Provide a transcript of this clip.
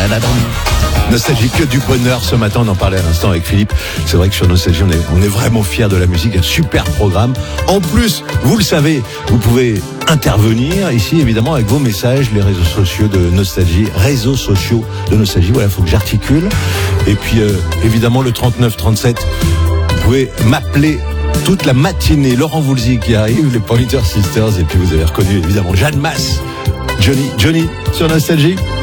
Nostalgie, que du bonheur ce matin, on en parlait à l'instant avec Philippe. C'est vrai que sur Nostalgie, on est vraiment fiers de la musique, un super programme. En plus, vous le savez, vous pouvez intervenir ici évidemment avec vos messages, les réseaux sociaux de Nostalgie, voilà, faut que j'articule. Et puis évidemment le 3937, vous pouvez m'appeler toute la matinée. Laurent Voulzy qui arrive, les Pointer Sisters, et puis vous avez reconnu évidemment Jeanne Masse, Johnny sur Nostalgie.